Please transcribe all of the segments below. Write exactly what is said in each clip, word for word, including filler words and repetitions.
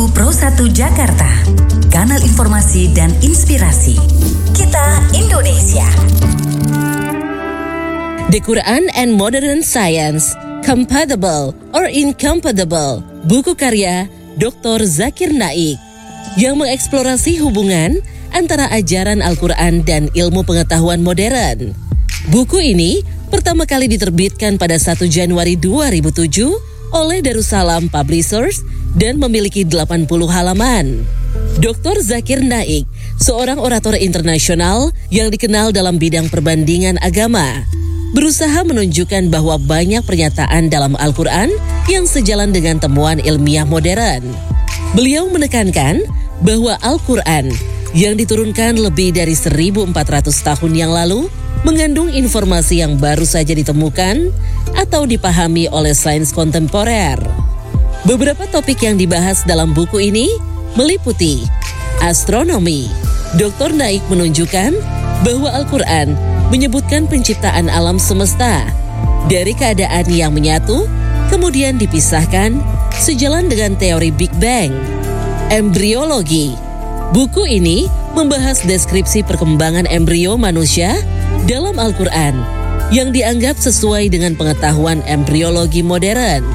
Buku Pro satu Jakarta, kanal informasi dan inspirasi. Kita Indonesia. The Quran and Modern Science, Compatible or Incompatible, buku karya Doktor Zakir Naik, yang mengeksplorasi hubungan antara ajaran Al-Quran dan ilmu pengetahuan modern. Buku ini pertama kali diterbitkan pada satu Januari dua ribu tujuh oleh Darussalam Publishers dan memiliki delapan puluh halaman. Doktor Zakir Naik, seorang orator internasional yang dikenal dalam bidang perbandingan agama, berusaha menunjukkan bahwa banyak pernyataan dalam Al-Quran yang sejalan dengan temuan ilmiah modern. Beliau menekankan bahwa Al-Quran yang diturunkan lebih dari seribu empat ratus tahun yang lalu mengandung informasi yang baru saja ditemukan atau dipahami oleh sains kontemporer. Beberapa topik yang dibahas dalam buku ini meliputi astronomi. Doktor Naik menunjukkan bahwa Al-Quran menyebutkan penciptaan alam semesta dari keadaan yang menyatu, kemudian dipisahkan sejalan dengan teori Big Bang. Embriologi. Buku ini membahas deskripsi perkembangan embrio manusia dalam Al-Quran yang dianggap sesuai dengan pengetahuan embriologi modern.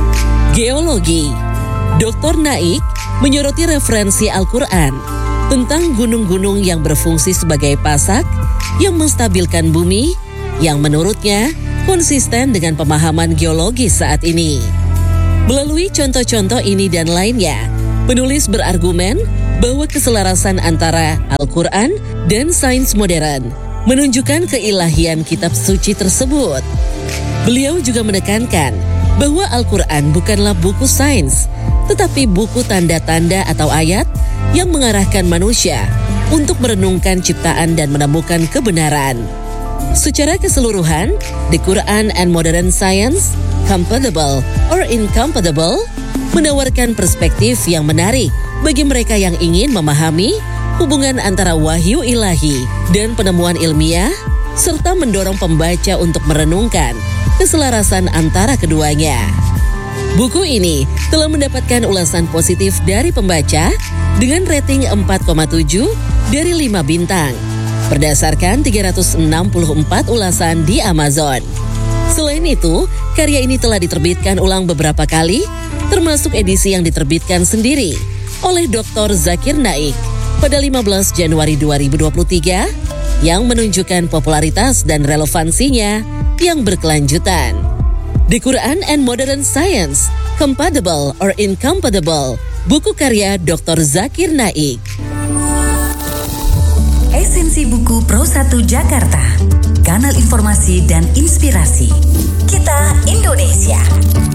Geologi. Doktor Naik menyoroti referensi Al-Quran tentang gunung-gunung yang berfungsi sebagai pasak yang menstabilkan bumi, yang menurutnya konsisten dengan pemahaman geologi saat ini. Melalui contoh-contoh ini dan lainnya, penulis berargumen bahwa keselarasan antara Al-Quran dan sains modern menunjukkan keilahian kitab suci tersebut. Beliau juga menekankan bahwa Al-Quran bukanlah buku sains, tetapi buku tanda-tanda atau ayat yang mengarahkan manusia untuk merenungkan ciptaan dan menemukan kebenaran. Secara keseluruhan, The Quran and Modern Science, Compatible or Incompatible, menawarkan perspektif yang menarik bagi mereka yang ingin memahami hubungan antara wahyu ilahi dan penemuan ilmiah, serta mendorong pembaca untuk merenungkan keselarasan antara keduanya. Buku ini telah mendapatkan ulasan positif dari pembaca dengan rating empat koma tujuh dari lima bintang, berdasarkan tiga ratus enam puluh empat ulasan di Amazon. Selain itu, karya ini telah diterbitkan ulang beberapa kali, termasuk edisi yang diterbitkan sendiri oleh Doktor Zakir Naik pada lima belas Januari dua ribu dua puluh tiga, yang menunjukkan popularitas dan relevansinya yang berkelanjutan. The Quran and Modern Science, Compatible or Incompatible, buku karya Doktor Zakir Naik. Esensi Buku Pro satu Jakarta, kanal informasi dan inspirasi. Kita Indonesia.